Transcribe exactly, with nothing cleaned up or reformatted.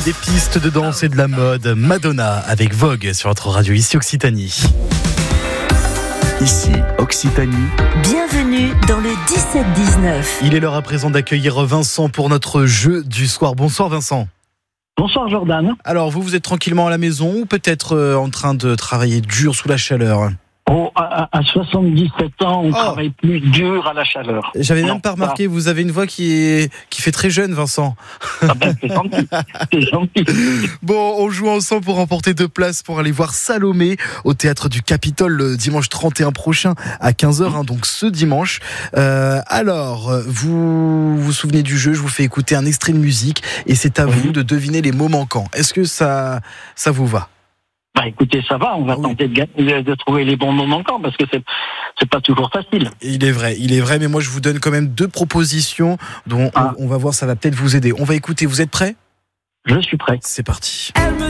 des pistes de danse et de la mode. Madonna avec Vogue sur notre radio ici Occitanie. Ici Occitanie. Bienvenue dans le dix-sept dix-neuf. Il est l'heure à présent d'accueillir Vincent pour notre jeu du soir. Bonsoir Vincent. Bonsoir Jordan. Alors vous, vous êtes tranquillement à la maison ou peut-être euh, en train de travailler dur sous la chaleur? Oh, à, à soixante-dix-sept ans, on Oh. travaille plus dur à la chaleur. J'avais Non, même pas remarqué, vous avez une voix qui, est, qui fait très jeune Vincent. Ah ben, c'est gentil. C'est gentil. Bon, on joue ensemble pour remporter deux places pour aller voir Salomé au Théâtre du Capitole le dimanche trente et un prochain à quinze heures, hein, donc ce dimanche. Euh, alors, vous vous souvenez du jeu, je vous fais écouter un extrait de musique et c'est à Oui. vous de deviner les mots manquants. Est-ce que ça, ça vous va ? Bah écoutez, ça va, on va Ah oui. tenter de, gagner- de trouver les bons mots manquants parce que c'est c'est pas toujours facile. Il est vrai, il est vrai, mais moi je vous donne quand même deux propositions dont Ah. on, on va voir, ça va peut-être vous aider. On va écouter, vous êtes prêts ? Je suis prêt. C'est parti.